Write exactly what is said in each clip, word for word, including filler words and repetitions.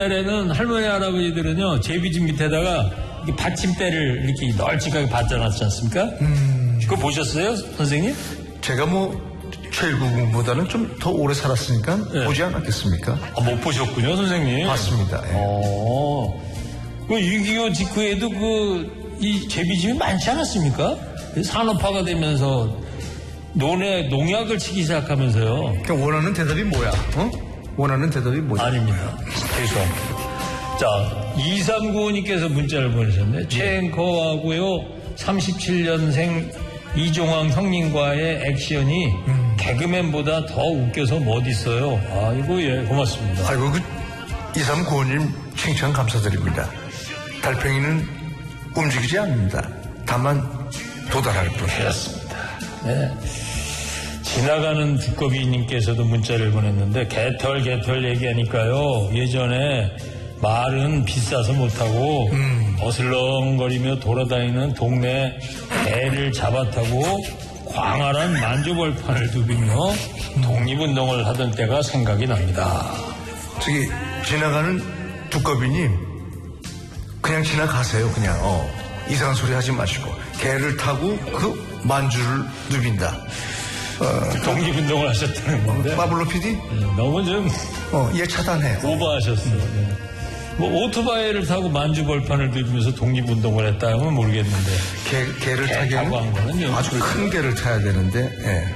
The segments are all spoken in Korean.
옛날에는 할머니 할아버지들은요 제비집 밑에다가 이렇게 받침대를 이렇게 널찍하게 받아놨지 않습니까? 음... 그거 보셨어요, 선생님? 제가 뭐 최일구군보다는 좀 더 오래 살았으니까 네. 보지 않았겠습니까? 아, 못 보셨군요, 선생님. 맞습니다. 예. 어, 그 육이오 직후에도 그 이 제비집이 많지 않았습니까? 산업화가 되면서 논에 농약을 치기 시작하면서요. 그러니까 원하는 대답이 뭐야? 어? 원하는 대답이 뭐야? 아닙니다. 죄송합니다. 자, 이삼구오님께서 문자를 보내셨네. 최 앵커하고요 삼십칠 년생 이종황 형님과의 액션이 음. 개그맨보다 더 웃겨서 못 있어요. 아이고, 예, 고맙습니다. 아이고, 그 이삼구오님 칭찬 감사드립니다. 달팽이는 움직이지 않는다. 다만 도달할 뿐. 그렇습니다. 네. 지나가는 두꺼비님께서도 문자를 보냈는데 개털 개털 얘기하니까요. 예전에 말은 비싸서 못하고 음. 어슬렁거리며 돌아다니는 동네 개를 잡아타고 광활한 만주벌판을 누비며 독립운동을 하던 때가 생각이 납니다. 저기 지나가는 두꺼비님 그냥 지나가세요. 그냥 어. 이상한 소리 하지 마시고 개를 타고 그 만주를 누빈다. 어, 독립운동을 하셨다는 건데. 파블로 피디? 네, 너무 좀. 어, 얘 차단해. 오버하셨어요. 네. 뭐, 오토바이를 타고 만주벌판을 누비면서 독립운동을 했다 하면 모르겠는데. 개, 개를 개 타게 타고 한 거는 아주 큰 개를 타야 되는데, 예.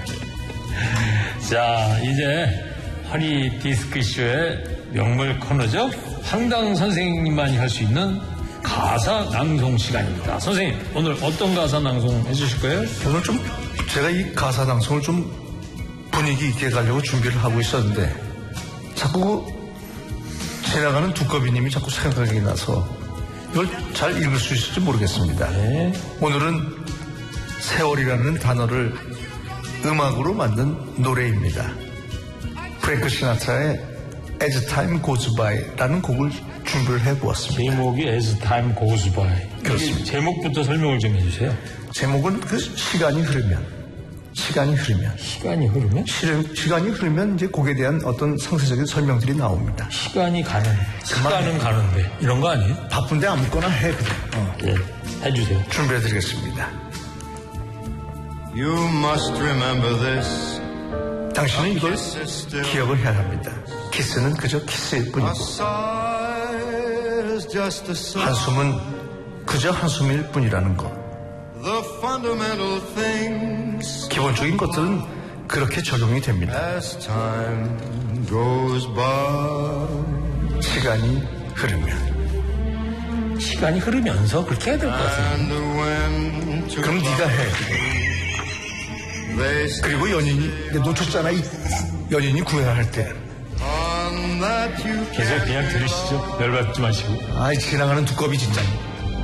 자, 이제 허리 디스크쇼의 명물 코너죠. 황당 선생님만이 할 수 있는 가사 낭송 시간입니다. 선생님, 오늘 어떤 가사 낭송 해주실 거예요? 오늘 좀 제가 이 가사 낭송을 좀 분위기 있게 가려고 준비를 하고 있었는데 자꾸 지나가는 두꺼비님이 자꾸 생각이 나서 이걸 잘 읽을 수 있을지 모르겠습니다. 네. 오늘은 세월이라는 단어를 음악으로 만든 노래입니다. 프랭크 시나트라의 As Time Goes By라는 곡을 준비를 해보았습니다. 제목이 As Time Goes By. 그렇습니다. 제목부터 설명을 좀 해주세요. 제목은 그 시간이 흐르면, 시간이 흐르면, 시간이 흐르면, 시, 시간이 흐르면 이제 곡에 대한 어떤 상세적인 설명들이 나옵니다. 시간이 가는, 시간은 가는데 이런 거 아니에요? 바쁜데 아무거나 해 그냥. 어. 네, 해주세요. 준비해드리겠습니다. You must remember this. 당신은 이걸 기억을 해야 합니다. 키스는 그저 키스일 뿐이고 한숨은 그저 한숨일 뿐이라는 것. 기본적인 것들은 그렇게 적용이 됩니다. 시간이 흐르면 시간이 흐르면서 그렇게 해야 될 것 같습니다. 그럼 네가 해. 그리고 연인이 놓쳤잖아. 이 연인이 구애할 때 계속 그냥 들으시죠. 열받지 마시고. 아이 지나가는 두꺼비 진짜.